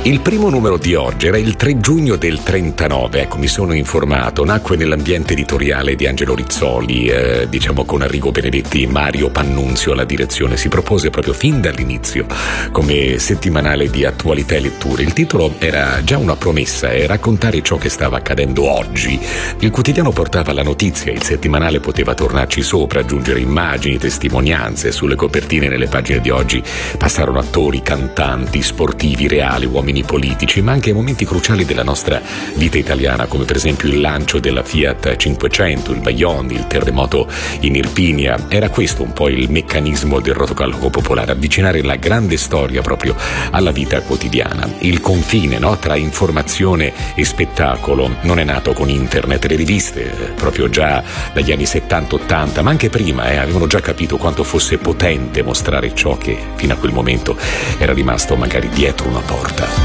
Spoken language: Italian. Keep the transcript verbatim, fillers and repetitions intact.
Il primo numero di oggi era il tre giugno del trentanove, ecco, mi sono informato, nacque nell'ambiente editoriale di Angelo Rizzoli, eh, diciamo con Arrigo Benedetti, Mario Pannunzio alla direzione. Si propose proprio fin dall'inizio come settimanale di attualità e letture. Il titolo era già una promessa, è raccontare ciò che stava accadendo oggi. Il quotidiano portava la notizia, il settimanale poteva tornarci sopra, aggiungere immagini, testimonianze. Sulle copertine nelle pagine di oggi passarono attori, cantanti, sportivi, reali, uomini politici, ma anche momenti cruciali della nostra vita italiana, come per esempio il lancio della Fiat cinquecento, il Vajont, il terremoto in Irpinia. Era questo un po' il meccanismo del rotocalco popolare, avvicinare la grande storia proprio alla vita quotidiana. Il confine, no, tra informazione e spettacolo non è nato con internet. Le riviste, proprio già dagli anni settanta ottanta, ma anche prima, eh, avevano già capito quanto fosse potente mostrare ciò che fino a quel momento era rimasto magari dietro una porta.